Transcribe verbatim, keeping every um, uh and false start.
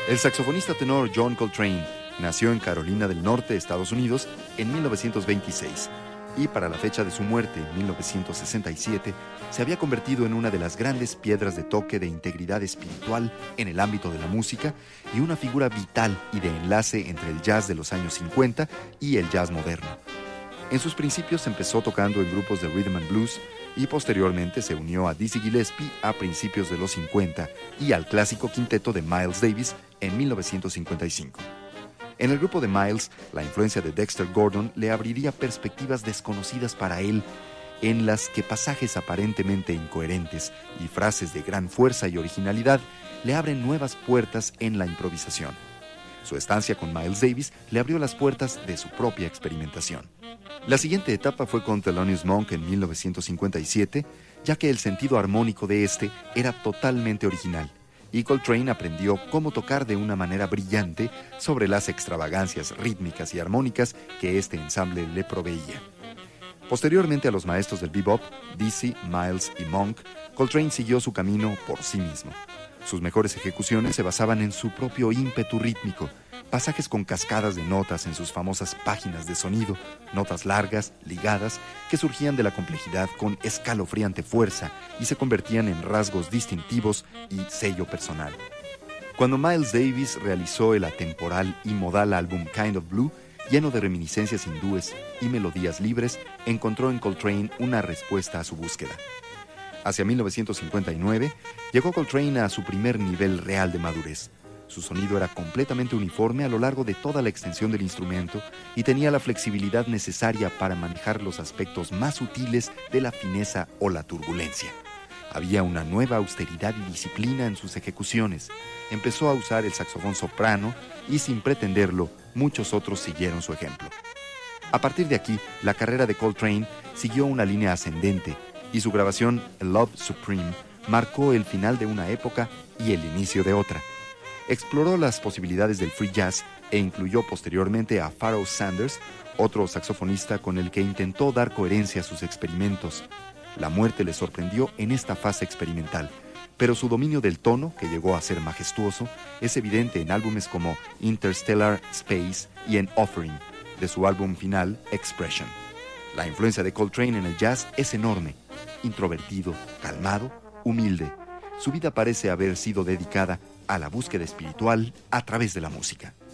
El saxofonista tenor John Coltrane nació en Carolina del Norte, Estados Unidos, en mil novecientos veintiséis y para la fecha de su muerte, en mil novecientos sesenta y siete, se había convertido en una de las grandes piedras de toque de integridad espiritual en el ámbito de la música y una figura vital y de enlace entre el jazz de los años cincuenta y el jazz moderno. En sus principios empezó tocando en grupos de rhythm and blues y posteriormente se unió a Dizzy Gillespie a principios de los cincuenta y al clásico quinteto de Miles Davis en mil novecientos cincuenta y cinco. En el grupo de Miles, la influencia de Dexter Gordon le abriría perspectivas desconocidas para él, en las que pasajes aparentemente incoherentes y frases de gran fuerza y originalidad le abren nuevas puertas en la improvisación. Su estancia con Miles Davis le abrió las puertas de su propia experimentación. La siguiente etapa fue con Thelonious Monk en mil novecientos cincuenta y siete, ya que el sentido armónico de este era totalmente original, y Coltrane aprendió cómo tocar de una manera brillante sobre las extravagancias rítmicas y armónicas que este ensamble le proveía. Posteriormente a los maestros del bebop, Dizzy, Miles y Monk, Coltrane siguió su camino por sí mismo. Sus mejores ejecuciones se basaban en su propio ímpetu rítmico, pasajes con cascadas de notas en sus famosas páginas de sonido, notas largas, ligadas, que surgían de la complejidad con escalofriante fuerza y se convertían en rasgos distintivos y sello personal. Cuando Miles Davis realizó el atemporal y modal álbum Kind of Blue, lleno de reminiscencias hindúes y melodías libres, encontró en Coltrane una respuesta a su búsqueda. Hacia mil novecientos cincuenta y nueve, llegó Coltrane a su primer nivel real de madurez. Su sonido era completamente uniforme a lo largo de toda la extensión del instrumento y tenía la flexibilidad necesaria para manejar los aspectos más sutiles de la fineza o la turbulencia. Había una nueva austeridad y disciplina en sus ejecuciones. Empezó a usar el saxofón soprano y, sin pretenderlo, muchos otros siguieron su ejemplo. A partir de aquí, la carrera de Coltrane siguió una línea ascendente y su grabación Love Supreme marcó el final de una época y el inicio de otra. Exploró las posibilidades del free jazz e incluyó posteriormente a Pharoah Sanders, otro saxofonista con el que intentó dar coherencia a sus experimentos. La muerte le sorprendió en esta fase experimental, pero su dominio del tono, que llegó a ser majestuoso, es evidente en álbumes como Interstellar Space y en Offering, de su álbum final Expression. La influencia de Coltrane en el jazz es enorme, introvertido, calmado, humilde. Su vida parece haber sido dedicada a la búsqueda espiritual a través de la música.